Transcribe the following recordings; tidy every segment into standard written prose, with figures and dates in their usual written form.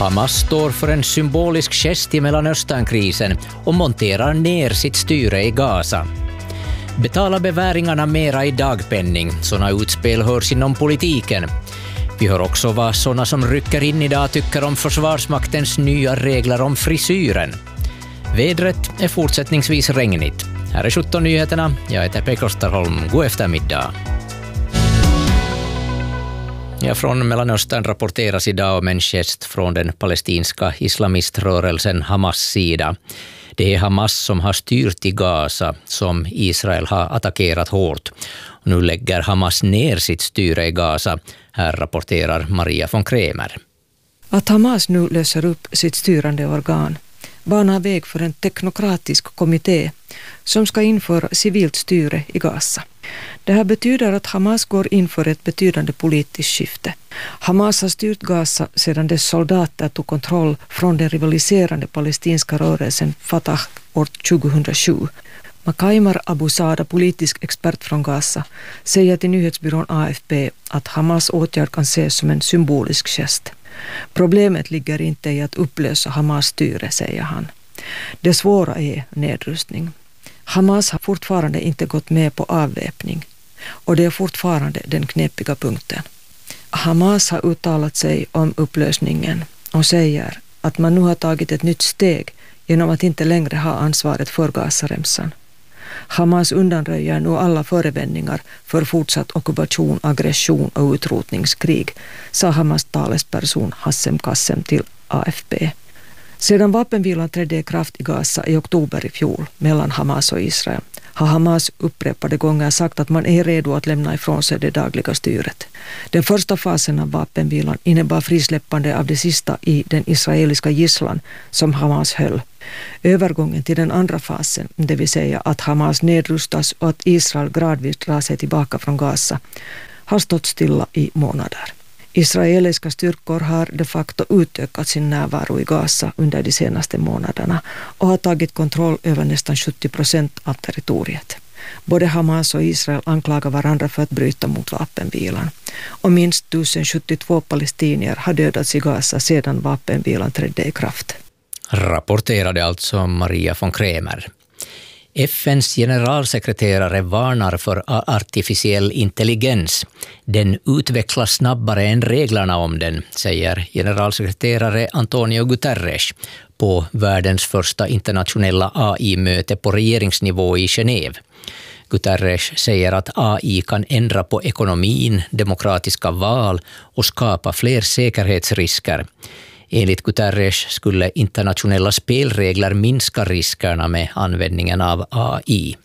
Hamas står för en symbolisk gest i Mellanösternkrisen och monterar ner sitt styre i Gaza. Betala beväringarna mera i dagpenning. Såna utspel hörs inom politiken. Vi hör också vad såna som rycker in idag tycker om Försvarsmaktens nya regler om frisyren. Vädret är fortsättningsvis regnigt. Här är 17 nyheterna. Jag heter Pekka Österholm. God eftermiddag. Från Mellanöstern rapporteras idag om en gest från den palestinska islamiströrelsen Hamas sida. Det är Hamas som har styrt i Gaza, som Israel har attackerat hårt. Nu lägger Hamas ner sitt styre i Gaza. Här rapporterar Maria von Kremer. Att Hamas nu löser upp sitt styrande organ banar väg för en teknokratisk kommitté som ska införa civilt styre i Gaza. Det här betyder att Hamas går in för ett betydande politiskt skifte. Hamas har styrt Gaza sedan dess soldater tog kontroll från den rivaliserande palestinska rörelsen Fatah år 2007. Makaimar Abu Sada, politisk expert från Gaza, säger till nyhetsbyrån AFP att Hamas åtgärd kan ses som en symbolisk gest. Problemet ligger inte i att upplösa Hamas styre, säger han. Det svåra är nedrustning. Hamas har fortfarande inte gått med på avväpning och det är fortfarande den knepiga punkten. Hamas har uttalat sig om upplösningen och säger att man nu har tagit ett nytt steg genom att inte längre ha ansvaret för Gazaremsan. Hamas undanröjer nu alla förevändningar för fortsatt ockupation, aggression och utrotningskrig, sa Hamas talesperson Hassem Qassem till AFP. Sedan vapenvilan trädde i kraft i Gaza i oktober i fjol mellan Hamas och Israel har Hamas upprepade gånger sagt att man är redo att lämna ifrån sig det dagliga styret. Den första fasen av vapenvilan innebar frisläppande av det sista i den israeliska gisslan som Hamas höll. Övergången till den andra fasen, det vill säga att Hamas nedrustas och att Israel gradvis drar sig tillbaka från Gaza, har stått stilla i månader. Israeliska styrkor har de facto utökat sin närvaro i Gaza under de senaste månaderna och har tagit kontroll över nästan 70% av territoriet. Både Hamas och Israel anklagar varandra för att bryta mot vapenvilan. Och minst 1072 palestinier har dödats i Gaza sedan vapenvilan trädde i kraft. Rapporterade alltså Maria von Kremer. FNs generalsekreterare varnar för artificiell intelligens. Den utvecklas snabbare än reglerna om den, säger generalsekreterare Antonio Guterres på världens första internationella AI-möte på regeringsnivå i Genève. Guterres säger att AI kan ändra på ekonomin, demokratiska val och skapa fler säkerhetsrisker. Enligt Guterres skulle internationella spelregler minska riskerna med användningen av AI.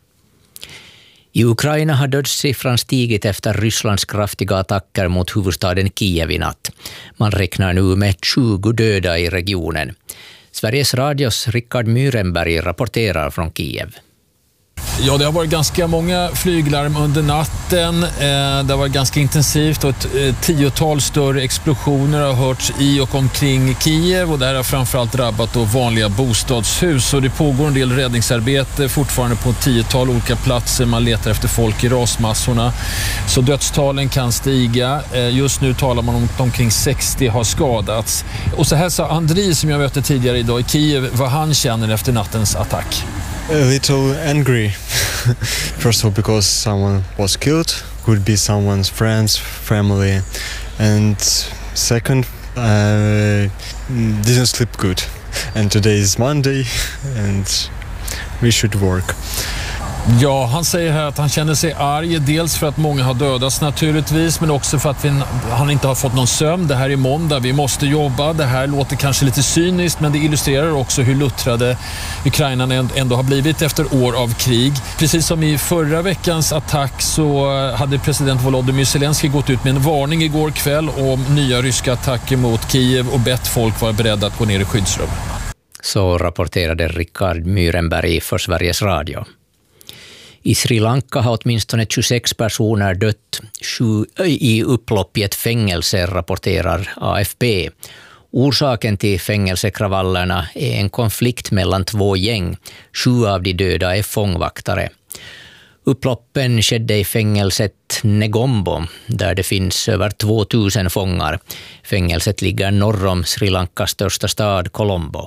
I Ukraina har dödssiffran stigit efter Rysslands kraftiga attacker mot huvudstaden Kiev i natt. Man räknar nu med 20 döda i regionen. Sveriges Radios Rickard Myrenberg rapporterar från Kiev. Ja, det har varit ganska många flyglarm under natten. Det har varit ganska intensivt och ett 10-tal större explosioner har hörts i och omkring Kiev och det här har framförallt drabbat då vanliga bostadshus och det pågår en del räddningsarbete fortfarande på ett 10-tal olika platser. Man letar efter folk i rasmassorna så dödstalen kan stiga. Just nu talar man om att omkring 60 har skadats. Och så här sa Andri som jag mötte tidigare idag i Kiev vad han känner efter nattens attack. A little angry. First of all, because someone was killed, could be someone's friends, family, and second, didn't sleep good. And today is Monday, and we should work. Ja, han säger här att han känner sig arg, dels för att många har dödats naturligtvis, men också för att han inte har fått någon sömn. Det här är måndag, vi måste jobba. Det här låter kanske lite cyniskt, men det illustrerar också hur luttrade Ukraina ändå har blivit efter år av krig. Precis som i förra veckans attack så hade president Volodymyr Zelensky gått ut med en varning igår kväll om nya ryska attacker mot Kiev och bett folk vara beredda att gå ner i skyddsrum. Så rapporterade Rickard Myrenberg för Sveriges Radio. I Sri Lanka har åtminstone 26 personer dött i upplopp i ett fängelse, rapporterar AFP. Orsaken till fängelsekravallerna är en konflikt mellan två gäng. 7 av de döda är fångvaktare. Upploppen skedde i fängelset Negombo, där det finns över 2000 fångar. Fängelset ligger norr om Sri Lankas största stad Colombo.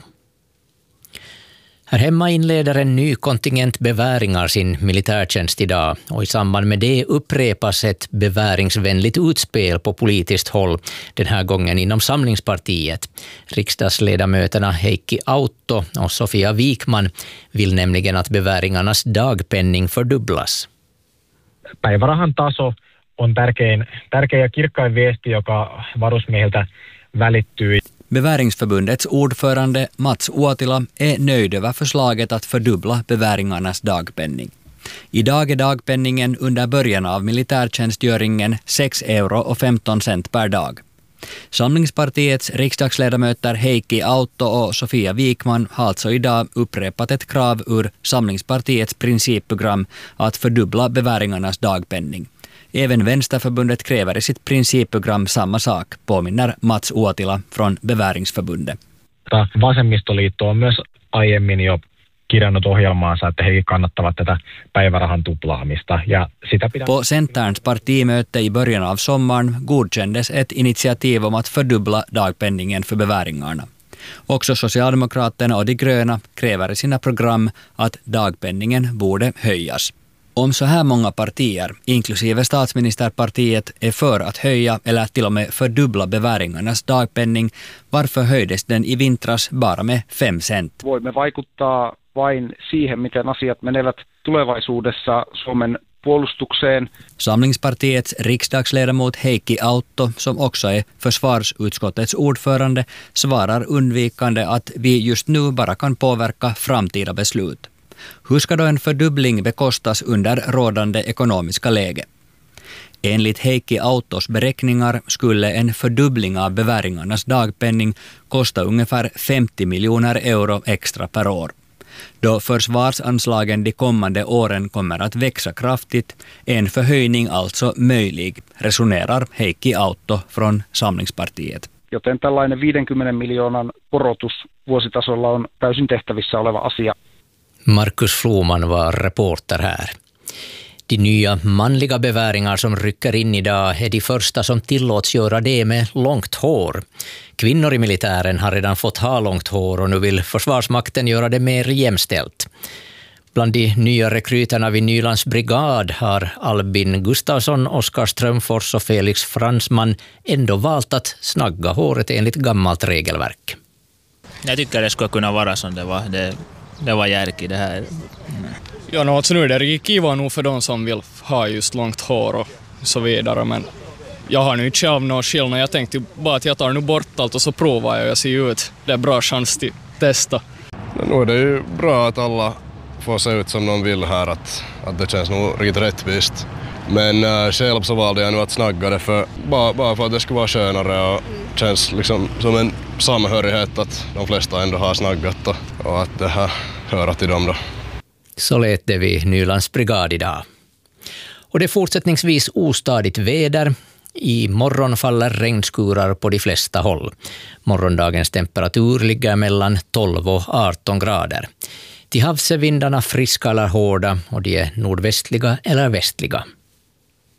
Här hemma inleder en ny kontingent beväringar sin militärtjänst idag, och i samband med det upprepas ett beväringsvänligt utspel på politiskt håll, den här gången inom Samlingspartiet. Riksdagsledamöterna Heikki Autto och Sofia Wikman vill nämligen att beväringarnas dagpenning fördubblas. Päivärahan taso on tärkeä ja kirkkain viesti, joka varusmiehiltä välittyy. Beväringsförbundets ordförande Mats Uotila är nöjd över förslaget att fördubbla beväringarnas dagpenning. Idag är dagpenningen under början av militärtjänstgöringen 6,15 € per dag. Samlingspartiets riksdagsledamöter Heikki Autto och Sofia Wikman har alltså idag upprepat ett krav ur Samlingspartiets principprogram att fördubbla beväringarnas dagpenning. Även Vänsterförbundet kräver i sitt principprogram samma sak, påminner Mats Uotila från Beväringsförbundet. Vasemmistoliitto on myös aiemmin jo kirjannut ohjelmaansa, että he kannattavat tätä päivärahan tuplaamista. Ja sitä På Centerns partimöte i början av sommaren godkändes ett initiativ om att fördubbla dagpenningen för beväringarna. Också Socialdemokraterna och de gröna kräver i sina program att dagpenningen borde höjas. Om så här många partier, inklusive statsministerpartiet, är för att höja eller till och med fördubbla beväringarnas dagpenning, varför höjdes den i vintras bara med 5 cent? Voimme vaikuttaa vain siihen, miten asiat menevät tulevaisuudessa Suomen puolustukseen. Samlingspartiets riksdagsledamot Heikki Autto, som också är försvarsutskottets ordförande, svarar undvikande att vi just nu bara kan påverka framtida beslut. Hur ska då en fördubbling bekostas under rådande ekonomiska läge? Enligt Heikki Auttos beräkningar skulle en fördubbling av beväringarnas dagpenning kosta ungefär 50 miljoner euro extra per år. Då försvarsanslagen de kommande åren kommer att växa kraftigt, är en förhöjning alltså möjlig, resonerar Heikki Autto från Samlingspartiet. Joten tällainen 50 miljoonan korotus vuositasolla on täysin tehtävissä oleva asia. Markus Floman var reporter här. De nya manliga beväringar som rycker in idag är de första som tillåts göra det med långt hår. Kvinnor i militären har redan fått ha långt hår och nu vill Försvarsmakten göra det mer jämställt. Bland de nya rekryterna vid Nylands brigad har Albin Gustafsson, Oskar Strömfors och Felix Fransman ändå valt att snagga håret enligt gammalt regelverk. Jag tycker det skulle kunna vara som det var järk i det här. Ja, alltså nu är det kiva nog för de som vill ha just långt hår och så vidare, men jag har nu inte själv någon skillnad. Jag tänkte bara att jag tar nu bort allt och så provar jag ser ut. Det är bra chans till testa. Nu är det ju bra att alla får se ut som de vill här, att det känns nog riktigt rättvist. Men själv så valde jag nu att snagga det bara för att det skulle vara skönare och känns liksom som en samhörighet att de flesta ändå har snaggat och att det här hör till dem då. Så lät det vid Nylands brigad idag. Och det är fortsättningsvis ostadigt väder. I morgon faller regnskurar på de flesta håll. Morgondagens temperatur ligger mellan 12 och 18 grader. Till havs är vindarna friska eller hårda och de är nordvästliga eller västliga.